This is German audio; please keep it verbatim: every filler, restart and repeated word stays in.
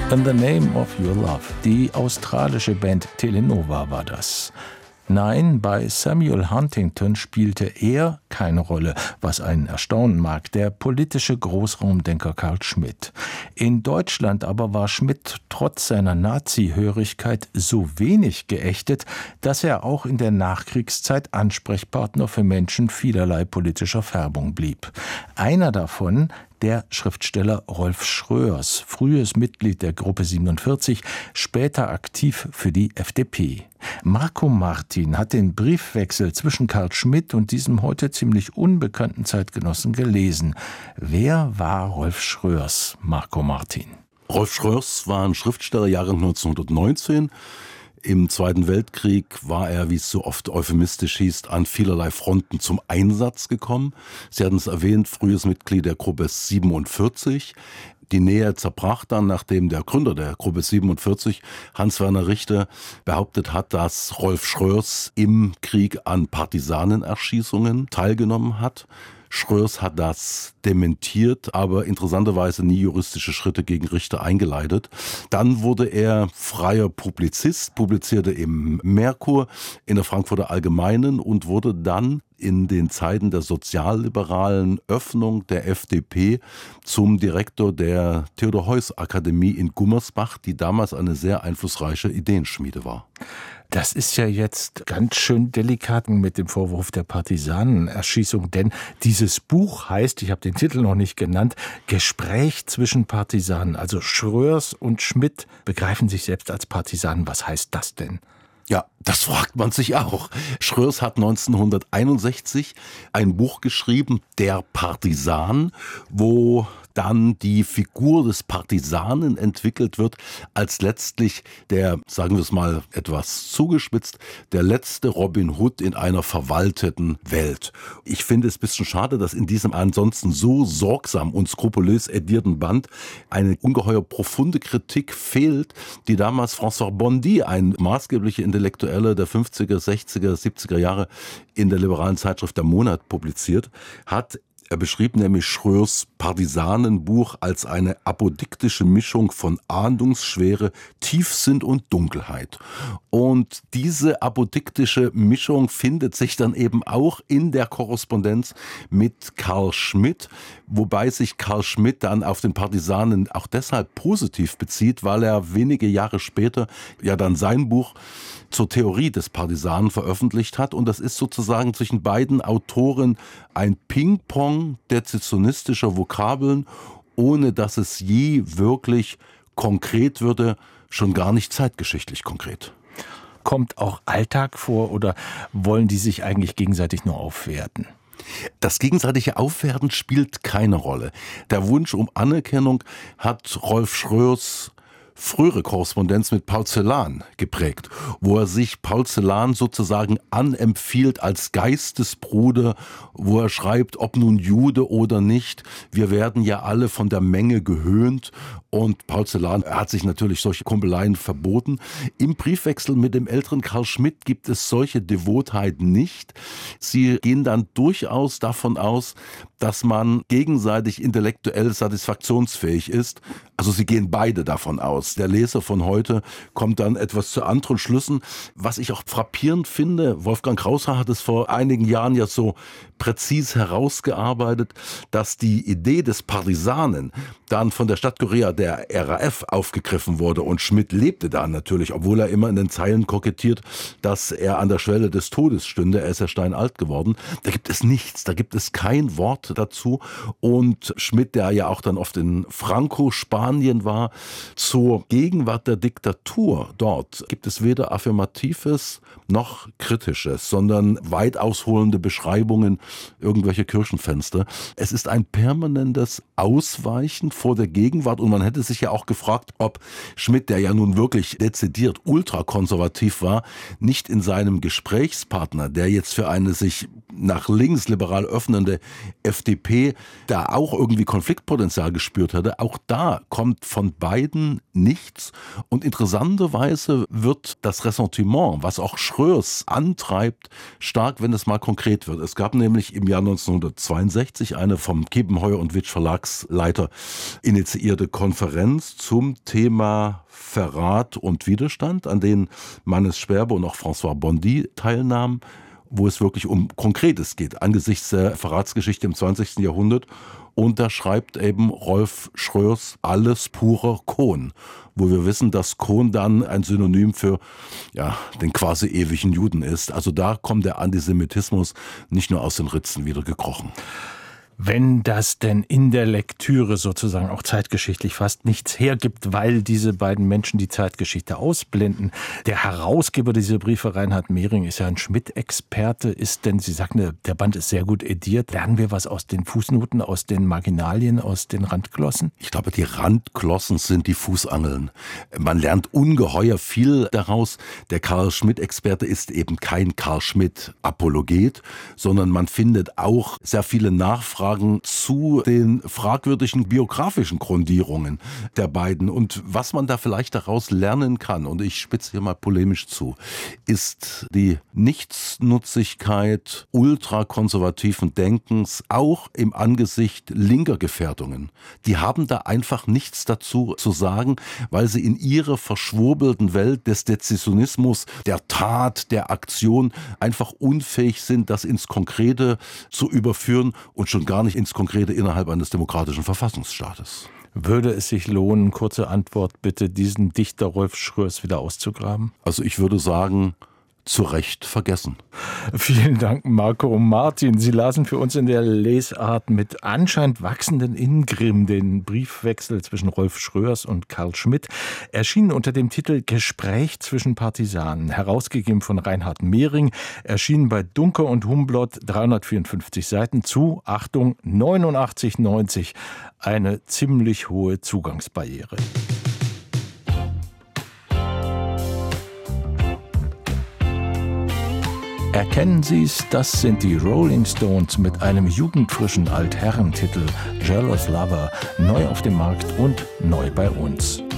In the Name of Your Love. Die australische Band Telenova war das. Nein, bei Samuel Huntington spielte er keine Rolle, was einen erstaunen mag, der politische Großraumdenker Carl Schmitt. In Deutschland aber war Schmitt trotz seiner Nazi-Hörigkeit so wenig geächtet, dass er auch in der Nachkriegszeit Ansprechpartner für Menschen vielerlei politischer Färbung blieb. Einer davon, der Schriftsteller Rolf Schröers, frühes Mitglied der Gruppe siebenundvierzig, später aktiv für die F D P. Marco Martin hat den Briefwechsel zwischen Carl Schmitt und diesem heute ziemlich unbekannten Zeitgenossen gelesen. Wer war Rolf Schröers, Marco Martin? Rolf Schröers war ein Schriftsteller, Jahrgang neunzehnhundertneunzehn. Im Zweiten Weltkrieg war er, wie es so oft euphemistisch hieß, an vielerlei Fronten zum Einsatz gekommen. Sie hatten es erwähnt, frühes Mitglied der Gruppe siebenundvierzig. Die Nähe zerbrach dann, nachdem der Gründer der Gruppe siebenundvierzig, Hans-Werner Richter, behauptet hat, dass Rolf Schröers im Krieg an Partisanenerschießungen teilgenommen hat. Schröers hat das dementiert, aber interessanterweise nie juristische Schritte gegen Richter eingeleitet. Dann wurde er freier Publizist, publizierte im Merkur, in der Frankfurter Allgemeinen und wurde dann in den Zeiten der sozialliberalen Öffnung der F D P zum Direktor der Theodor-Heuss-Akademie in Gummersbach, die damals eine sehr einflussreiche Ideenschmiede war. Das ist ja jetzt ganz schön delikat mit dem Vorwurf der Partisanenerschießung, denn dieses Buch heißt, ich habe den Titel noch nicht genannt, Gespräch zwischen Partisanen. Also Schröers und Schmitt begreifen sich selbst als Partisanen. Was heißt das denn? Ja, das fragt man sich auch. Schröers hat neunzehnhunderteinundsechzig ein Buch geschrieben, Der Partisan, wo dann die Figur des Partisanen entwickelt wird, als letztlich der, sagen wir es mal etwas zugespitzt, der letzte Robin Hood in einer verwalteten Welt. Ich finde es ein bisschen schade, dass in diesem ansonsten so sorgsam und skrupulös edierten Band eine ungeheuer profunde Kritik fehlt, die damals François Bondy, ein maßgeblicher Intellektueller der fünfziger, sechziger, siebziger Jahre in der liberalen Zeitschrift Der Monat publiziert hat. Er beschrieb nämlich Schröers Partisanenbuch als eine apodiktische Mischung von Ahndungsschwere, Tiefsinn und Dunkelheit. Und diese apodiktische Mischung findet sich dann eben auch in der Korrespondenz mit Carl Schmitt, wobei sich Carl Schmitt dann auf den Partisanen auch deshalb positiv bezieht, weil er wenige Jahre später ja dann sein Buch zur Theorie des Partisanen veröffentlicht hat. Und das ist sozusagen zwischen beiden Autoren ein Ping-Pong dezisionistischer Vokabeln, ohne dass es je wirklich konkret würde, schon gar nicht zeitgeschichtlich konkret. Kommt auch Alltag vor oder wollen die sich eigentlich gegenseitig nur aufwerten? Das gegenseitige Aufwerten spielt keine Rolle. Der Wunsch um Anerkennung hat Rolf Schröers frühere Korrespondenz mit Paul Celan geprägt, wo er sich Paul Celan sozusagen anempfiehlt als Geistesbruder, wo er schreibt, ob nun Jude oder nicht, wir werden ja alle von der Menge gehöhnt. Und Paul Celan hat sich natürlich solche Kumpeleien verboten. Im Briefwechsel mit dem älteren Carl Schmitt gibt es solche Devotheit nicht. Sie gehen dann durchaus davon aus, dass man gegenseitig intellektuell satisfaktionsfähig ist. Also sie gehen beide davon aus. Der Leser von heute kommt dann etwas zu anderen Schlüssen. Was ich auch frappierend finde, Wolfgang Kraushaar hat es vor einigen Jahren ja so präzis herausgearbeitet, dass die Idee des Partisanen dann von der Stadtkurie der R A F aufgegriffen wurde und Schmitt lebte da natürlich, obwohl er immer in den Zeilen kokettiert, dass er an der Schwelle des Todes stünde, er ist ja steinalt geworden. Da gibt es nichts, da gibt es kein Wort dazu und Schmitt, der ja auch dann oft in Franco-Spanien war, zur Gegenwart der Diktatur dort gibt es weder Affirmatives noch Kritisches, sondern weit ausholende Beschreibungen, irgendwelche Kirchenfenster. Es ist ein permanentes Ausweichen vor der Gegenwart und man hätte sich ja auch gefragt, ob Schmitt, der ja nun wirklich dezidiert ultrakonservativ war, nicht in seinem Gesprächspartner, der jetzt für eine sich nach links liberal öffnende F D P da auch irgendwie Konfliktpotenzial gespürt hatte, auch da kommt von beiden nichts und interessanterweise wird das Ressentiment, was auch Schröers antreibt, stark, wenn es mal konkret wird. Es gab nämlich im Jahr neunzehnhundertzweiundsechzig eine vom Kiepenheuer und Witsch Verlagsleiter initiierte Konferenz zum Thema Verrat und Widerstand, an denen Mannes Sperber und auch François Bondy teilnahmen, wo es wirklich um Konkretes geht, angesichts der Verratsgeschichte im zwanzigsten Jahrhundert. Und da schreibt eben Rolf Schröers alles purer Kohn, wo wir wissen, dass Kohn dann ein Synonym für ja, den quasi ewigen Juden ist. Also da kommt der Antisemitismus nicht nur aus den Ritzen wieder gekrochen. Wenn das denn in der Lektüre sozusagen auch zeitgeschichtlich fast nichts hergibt, weil diese beiden Menschen die Zeitgeschichte ausblenden. Der Herausgeber dieser Briefe, Reinhard Mehring, ist ja ein Schmidt-Experte. Ist denn, Sie sagten, der Band ist sehr gut ediert. Lernen wir was aus den Fußnoten, aus den Marginalien, aus den Randglossen? Ich glaube, die Randglossen sind die Fußangeln. Man lernt ungeheuer viel daraus. Der Karl Schmidt-Experte ist eben kein Karl Schmidt-Apologet, sondern man findet auch sehr viele Nachfragen zu den fragwürdigen biografischen Grundierungen der beiden. Und was man da vielleicht daraus lernen kann, und ich spitze hier mal polemisch zu, ist die Nichtsnutzigkeit ultrakonservativen Denkens, auch im Angesicht linker Gefährdungen. Die haben da einfach nichts dazu zu sagen, weil sie in ihrer verschwurbelten Welt des Dezisionismus, der Tat, der Aktion einfach unfähig sind, das ins Konkrete zu überführen und schon gar nicht ins Konkrete innerhalb eines demokratischen Verfassungsstaates. Würde es sich lohnen, kurze Antwort bitte, diesen Dichter Rolf Schröers wieder auszugraben? Also ich würde sagen, zu Recht vergessen. Vielen Dank, Marco und Martin. Sie lasen für uns in der Lesart mit anscheinend wachsenden Ingrimm den Briefwechsel zwischen Rolf Schröers und Karl Schmidt, erschienen unter dem Titel Gespräch zwischen Partisanen, herausgegeben von Reinhard Mehring, erschienen bei Duncker und Humblot, dreihundertvierundfünfzig Seiten zu, Achtung, neunundachtzig neunzig, eine ziemlich hohe Zugangsbarriere. Erkennen Sie es, das sind die Rolling Stones mit einem jugendfrischen Altherrentitel Jealous Lover, neu auf dem Markt und neu bei uns.